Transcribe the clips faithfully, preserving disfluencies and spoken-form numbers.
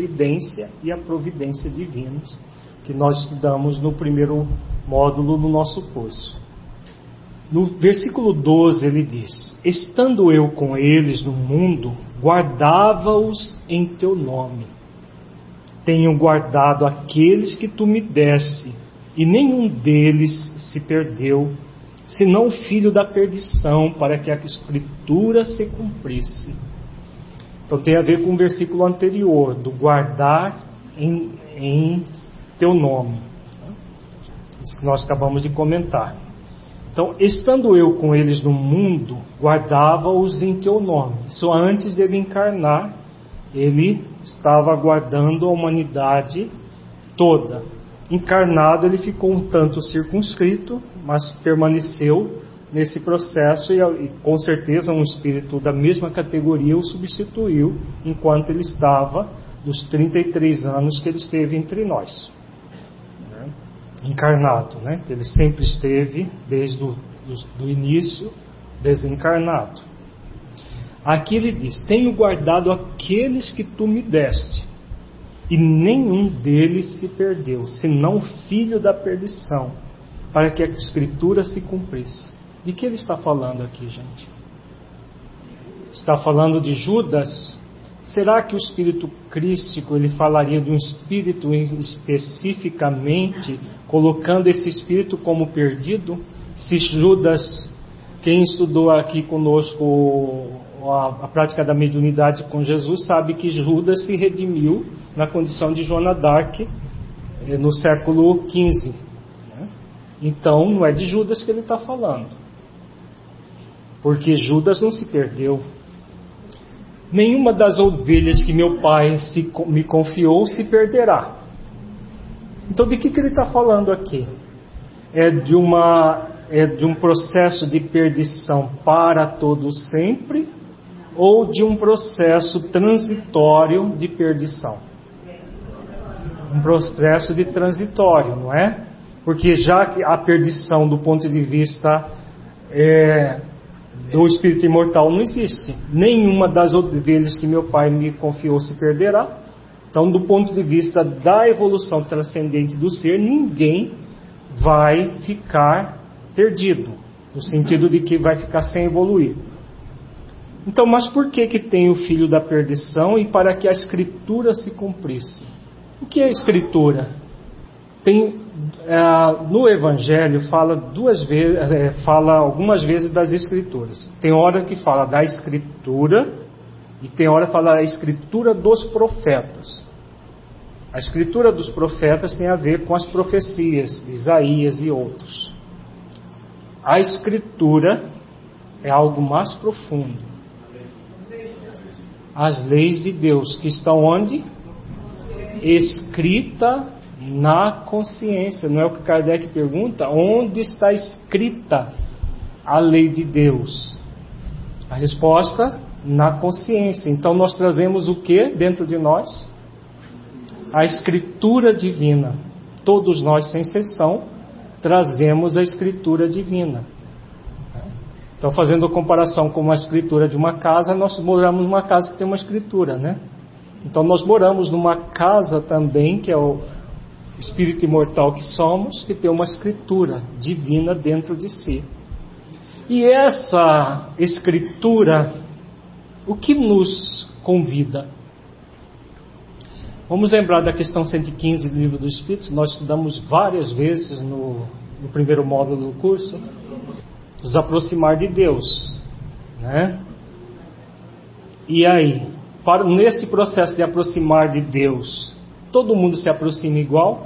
previdência e a providência divinos, que nós estudamos no primeiro módulo do nosso curso. No versículo doze ele diz: estando eu com eles no mundo, guardava-os em teu nome. Tenho guardado aqueles que tu me deste, e nenhum deles se perdeu, senão o filho da perdição, para que a escritura se cumprisse. Então tem a ver com o versículo anterior, do guardar em, em teu nome. Isso que nós acabamos de comentar. Então, estando eu com eles no mundo, guardava-os em teu nome. Isso antes dele encarnar, ele estava guardando a humanidade toda. Encarnado, ele ficou um tanto circunscrito, mas permaneceu nesse processo e, e com certeza um espírito da mesma categoria o substituiu enquanto ele estava dos trinta e três anos que ele esteve entre nós. Encarnado, né? Ele sempre esteve desde o do, do início desencarnado. Aqui ele diz: tenho guardado aqueles que tu me deste, e nenhum deles se perdeu, senão o filho da perdição, para que a escritura se cumprisse. De que ele está falando aqui, gente? Está falando de Judas? Será que o espírito crístico ele falaria de um espírito especificamente, colocando esse espírito como perdido? Se Judas, quem estudou aqui conosco a, a prática da mediunidade com Jesus, sabe que Judas se redimiu na condição de Joana d'Arc no século quinze. Né? Então não é de Judas que ele está falando, porque Judas não se perdeu. Nenhuma das ovelhas que meu pai se, me confiou se perderá. Então de que, que ele está falando aqui? É de, uma, é de um processo de perdição para todo sempre, ou de um processo transitório de perdição? Um processo de transitório, não é? Porque já que a perdição do ponto de vista é, do espírito imortal não existe. Nenhuma das ovelhas que meu pai me confiou se perderá. Então, do ponto de vista da evolução transcendente do ser, ninguém vai ficar perdido, no sentido de que vai ficar sem evoluir. Então, mas por que que tem o filho da perdição? E para que a escritura se cumprisse. O que é a escritura? Tem, é, no Evangelho fala duas vezes, é, fala algumas vezes das escrituras. Tem hora que fala da escritura e tem hora que fala da escritura dos profetas. A escritura dos profetas tem a ver com as profecias de Isaías e outros. A escritura é algo mais profundo. As leis de Deus que estão onde? Escrita na consciência. Não é o que Kardec pergunta? Onde está escrita a lei de Deus? A resposta: na consciência. Então nós trazemos o que dentro de nós? A escritura divina. Todos nós, sem exceção, trazemos a escritura divina. Então, fazendo a comparação com uma escritura de uma casa, nós moramos numa casa que tem uma escritura, né? Então nós moramos numa casa também, que é o espírito imortal que somos, que tem uma escritura divina dentro de si. E essa escritura, o que nos convida? Vamos lembrar da questão cento e quinze do Livro dos Espíritos, nós estudamos várias vezes no, no primeiro módulo do curso, nos aproximar de Deus, né? E aí, para, nesse processo de aproximar de Deus, todo mundo se aproxima igual?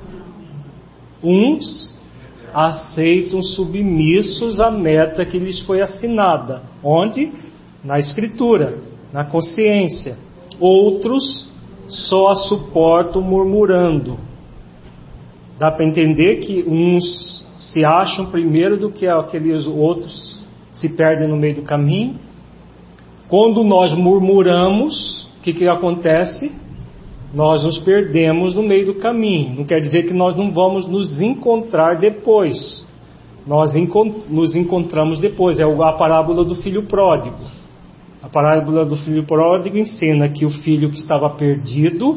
Uns aceitam submissos à meta que lhes foi assinada. Onde? Na escritura, na consciência. Outros só a suportam murmurando. Dá para entender que uns se acham primeiro do que aqueles outros se perdem no meio do caminho. Quando nós murmuramos, o que, que acontece? Nós nos perdemos no meio do caminho. Não quer dizer que nós não vamos nos encontrar depois. Nós encont- nos encontramos depois. É a parábola do filho pródigo. A parábola do filho pródigo ensina que o filho que estava perdido